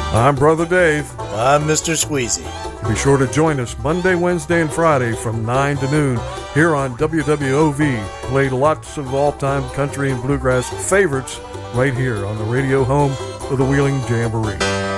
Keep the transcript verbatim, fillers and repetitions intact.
I'm Brother Dave. I'm Mister Squeezy. Be sure to join us Monday, Wednesday, and Friday from nine to noon here on W W O V. Played lots of all-time country and bluegrass favorites right here on the radio home of the Wheeling Jamboree.